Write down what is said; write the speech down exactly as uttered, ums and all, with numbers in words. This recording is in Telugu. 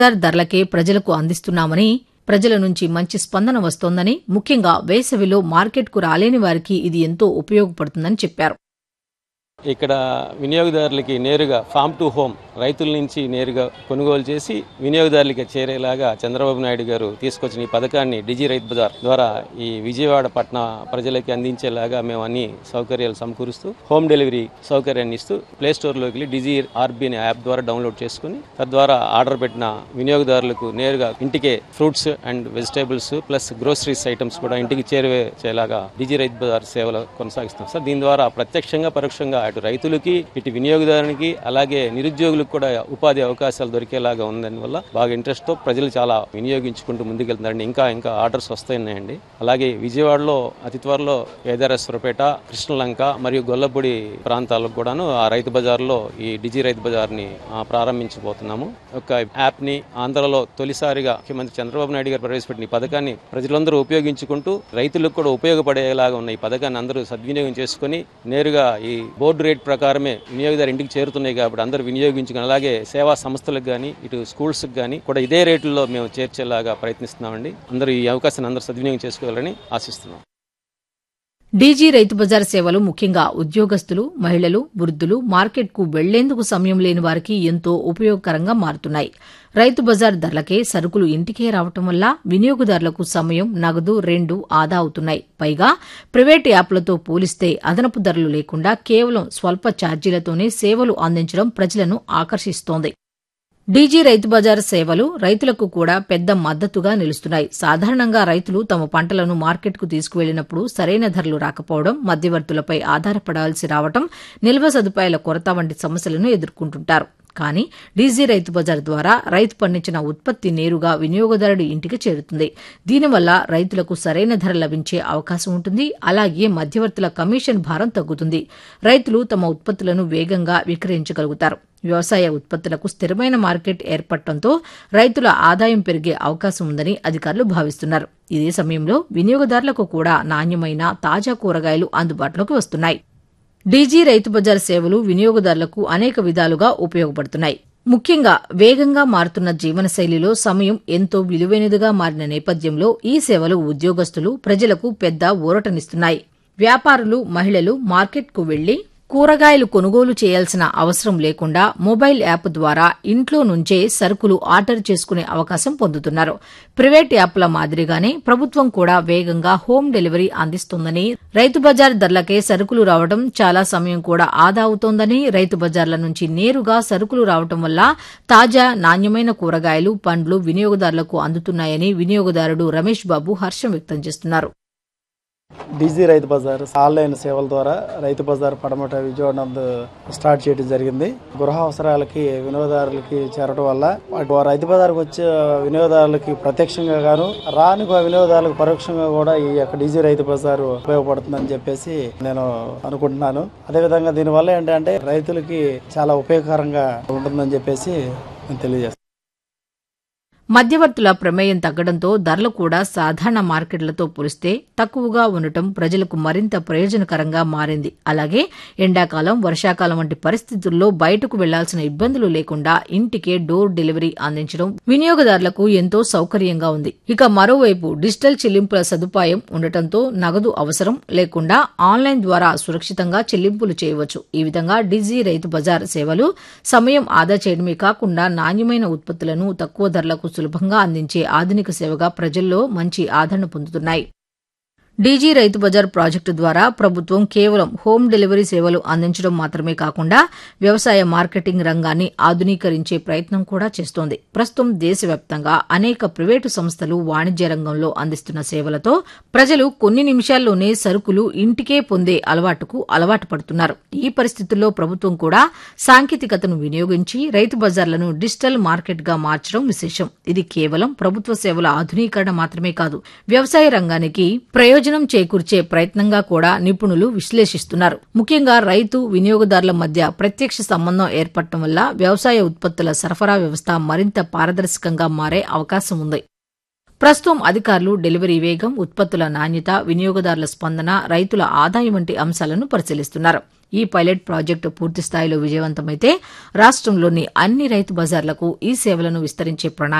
ధరలకే ప్రజలకు అందిస్తున్నామని, ప్రజల నుంచి మంచి స్పందన వస్తోందని, ముఖ్యంగా వేసవిలో మార్కెట్కు రాలేని వారికి ఇది ఎంతో ఉపయోగపడుతుందని చెప్పారు. ఇక్కడ వినియోగదారులకి నేరుగా ఫామ్ టు హోమ్ రైతుల నుంచి నేరుగా కొనుగోలు చేసి వినియోగదారులకి చేరేలాగా చంద్రబాబు నాయుడు గారు తీసుకొచ్చిన ఈ పథకాన్ని డిజి రైతు బజార్ ద్వారా ఈ విజయవాడ పట్టణ ప్రజలకి అందించేలాగా మేము అన్ని సౌకర్యాలు సమకూరుస్తూ హోమ్ డెలివరీ సౌకర్యాన్ని ఇస్తూ ప్లే స్టోర్లోకి వెళ్ళి డిజి ఆర్బీ అనే యాప్ ద్వారా డౌన్లోడ్ చేసుకుని తద్వారా ఆర్డర్ పెట్టిన వినియోగదారులకు నేరుగా ఇంటికే fruits and vegetables plus groceries items కూడా ఇంటికి చేరువేలాగా డిజి రైతు బజార్ సేవలు కొనసాగిస్తాం సార్. దీని ద్వారా ప్రత్యక్షంగా పరోక్షంగా అటు రైతులకి ఇటు వినియోగదారునికి అలాగే నిరుద్యోగులకు కూడా ఉపాధి అవకాశాలు దొరికేలాగా ఉందని వల్ల బాగా ఇంట్రెస్ట్ తో ప్రజలు చాలా వినియోగించుకుంటూ ముందుకెళ్తున్నారండి. ఇంకా ఇంకా ఆర్డర్స్ వస్తున్నాయండి. అలాగే విజయవాడలో అతి త్వరలో కేదారేశ్వరపేట, కృష్ణలంక మరియు గొల్లపూడి ప్రాంతాలకు కూడాను ఆ రైతు బజార్లో ఈ డిజి రైతు బజార్ ని ప్రారంభించబోతున్నాము. ఒక యాప్ ని ఆంధ్రలో తొలిసారిగా ముఖ్యమంత్రి చంద్రబాబు నాయుడు గారు ప్రవేశపెట్టిన ఈ పథకాన్ని ప్రజలందరూ ఉపయోగించుకుంటూ రైతులకు కూడా ఉపయోగపడేలాగా ఉన్న ఈ పథకాన్ని అందరూ సద్వినియోగం చేసుకుని నేరుగా ఈ బోర్డు రేట్ ప్రకారమే వినియోగదారు ఇంటికి చేరుతున్నాయి కాబట్టి అందరూ వినియోగించుకుని అలాగే సేవా సంస్థలకు కానీ ఇటు స్కూల్స్ కానీ కూడా ఇదే రేట్లలో మేము చేర్చేలాగా ప్రయత్నిస్తున్నామండి. అందరూ ఈ అవకాశాన్ని అందరూ సద్వినియోగం చేసుకోవాలని ఆశిస్తున్నాం. డీజీ రైతు బజార్ సేవలు ముఖ్యంగా ఉద్యోగస్తులు, మహిళలు, వృద్ధులు, మార్కెట్కు వెళ్లేందుకు సమయం లేని వారికి ఎంతో ఉపయోగకరంగా మారుతున్నాయి. రైతు బజార్ ధరలకే సరుకులు ఇంటికే రావటం వల్ల వినియోగదారులకు సమయం, నగదు రెండూ ఆదా అవుతున్నాయి. పైగా ప్రైవేటు యాప్లతో పోలిస్తే అదనపు ధరలు లేకుండా కేవలం స్వల్ప ఛార్జీలతోనే సేవలు అందించడం ప్రజలను ఆకర్షిస్తోంది. డీజీ రైతు బజార్ సేవలు రైతులకు కూడా పెద్ద మద్దతుగా నిలుస్తున్నాయి. సాధారణంగా రైతులు తమ పంటలను మార్కెట్కు తీసుకువెళ్లినప్పుడు సరైన ధరలు రాకపోవడం, మధ్యవర్తులపై ఆధారపడాల్సి రావడం, నిల్వ సదుపాయాల కొరత వంటి సమస్యలను ఎదుర్కొంటుంటారు. కానీ డీజీ రైతు బజార్ ద్వారా రైతు పండించిన ఉత్పత్తి నేరుగా వినియోగదారుడి ఇంటికి చేరుతుంది. దీనివల్ల రైతులకు సరైన ధర లభించే అవకాశం ఉంటుంది. అలాగే మధ్యవర్తుల కమిషన్ భారం తగ్గుతుంది. రైతులు తమ ఉత్పత్తులను వేగంగా విక్రయించగలుగుతారు. వ్యవసాయ ఉత్పత్తులకు స్థిరమైన మార్కెట్ ఏర్పడటంతో రైతుల ఆదాయం పెరిగే అవకాశం ఉందని అధికారులు భావిస్తున్నారు. ఇదే సమయంలో వినియోగదారులకు కూడా నాణ్యమైన తాజా కూరగాయలు అందుబాటులోకి వస్తున్నాయి. డీజీ రైతు బజార్ సేవలు వినియోగదారులకు అనేక విధాలుగా ఉపయోగపడుతున్నాయి. ముఖ్యంగా వేగంగా మారుతున్న జీవనశైలిలో సమయం ఎంతో విలువైనదిగా మారిన నేపథ్యంలో ఈ సేవలు ఉద్యోగస్తులు, ప్రజలకు పెద్ద ఊరటనిస్తున్నాయి. వ్యాపారులు, మహిళలు మార్కెట్కు వెళ్లి కూరగాయలు కొనుగోలు చేయాల్సిన అవసరం లేకుండా మొబైల్ యాప్ ద్వారా ఇంట్లో నుంచే సరుకులు ఆర్డర్ చేసుకునే అవకాశం పొందుతున్నారు. ప్రైవేట్ యాప్ల మాదిరిగానే ప్రభుత్వం కూడా వేగంగా హోం డెలివరీ అందిస్తోందని, రైతు బజార్ ధరలకే సరుకులు రావడం చాలా సమయం కూడా ఆదా అవుతోందని, రైతు బజార్ల నుంచి నేరుగా సరుకులు రావడం వల్ల తాజా నాణ్యమైన కూరగాయలు, పండ్లు వినియోగదారులకు అందుతున్నాయని వినియోగదారుడు రమేష్ బాబు హర్షం వ్యక్తం చేస్తున్నారు. డీజీ రైతు బజార్ ఆన్లైన్ సేవల ద్వారా రైతు బజార్ పడమట విజయవాడ నందు స్టార్ట్ చేయడం జరిగింది. గృహ అవసరాలకి వినియోగదారులకి చేరడం వల్ల రైతు బజార్కి వచ్చే వినియోగదారులకి ప్రత్యక్షంగా గాను, రాని వినియోగదారులకు పరోక్షంగా కూడా ఈ యొక్క డీజీ రైతు బజార్ ఉపయోగపడుతుందని చెప్పేసి నేను అనుకుంటున్నాను. అదేవిధంగా దీనివల్ల ఏంటంటే రైతులకి చాలా ఉపయోగకరంగా ఉంటుందని చెప్పేసి నేను తెలియజేస్తాను. మధ్యవర్తుల ప్రమేయం తగ్గడంతో ధరలు కూడా సాధారణ మార్కెట్లతో పోలిస్తే తక్కువగా ఉండటం ప్రజలకు మరింత ప్రయోజనకరంగా మారింది. అలాగే ఎండాకాలం, వర్షాకాలం వంటి పరిస్థితుల్లో బయటకు వెళ్లాల్సిన ఇబ్బందులు లేకుండా ఇంటికే డోర్ డెలివరీ అందించడం వినియోగదారులకు ఎంతో సౌకర్యంగా ఉంది. ఇక మరోవైపు డిజిటల్ చెల్లింపుల సదుపాయం ఉండటంతో నగదు అవసరం లేకుండా ఆన్లైన్ ద్వారా సురక్షితంగా చెల్లింపులు చేయవచ్చు. ఈ విధంగా డీజీ రైతు బజార్ సేవలు సమయం ఆదా చేయడమే కాకుండా నాణ్యమైన ఉత్పత్తులను తక్కువ ధరలకు సులభంగా అందించే ఆధునిక సేవగా ప్రజల్లో మంచి ఆదరణ పొందుతున్నాయి. డీజీ రైతు బజార్ ప్రాజెక్టు ద్వారా ప్రభుత్వం కేవలం హోం డెలివరీ సేవలు అందించడం మాత్రమే కాకుండా వ్యవసాయ మార్కెటింగ్ రంగాన్ని ఆధునీకరించే ప్రయత్నం కూడా చేస్తోంది. ప్రస్తుతం దేశవ్యాప్తంగా అనేక ప్రైవేటు సంస్థలు వాణిజ్య రంగంలో అందిస్తున్న సేవలతో ప్రజలు కొన్ని నిమిషాల్లోనే సరుకులు ఇంటికే పొందే అలవాటుకు అలవాటు పడుతున్నారు. ఈ పరిస్థితుల్లో ప్రభుత్వం కూడా సాంకేతికతను వినియోగించి రైతు బజార్లను డిజిటల్ మార్కెట్గా మార్చడం విశేషం. ఇది కేవలం ప్రభుత్వ సేవల ఆధునీకరణ మాత్రమే కాదు, వ్యవసాయ రంగానికి ప్రయోజనం చేకూర్చే ప్రయత్నంగా కూడా నిపుణులు విశ్లేషిస్తున్నారు. ముఖ్యంగా రైతు, వినియోగదారుల మధ్య ప్రత్యక్ష సంబంధం ఏర్పడటం వల్ల వ్యవసాయ ఉత్పత్తుల సరఫరా వ్యవస్థ మరింత పారదర్శకంగా మారే అవకాశం ఉంది. ప్రస్తుతం అధికారులు డెలివరీ వేగం, ఉత్పత్తుల నాణ్యత, వినియోగదారుల స్పందన, రైతుల ఆదాయం వంటి అంశాలను పరిశీలిస్తున్నారు. ఈ పైలట్ ప్రాజెక్టు పూర్తి స్థాయిలో విజయవంతమైతే రాష్టంలోని అన్ని రైతు బజార్లకు ఈ సేవలను విస్తరించే ప్రణాళిక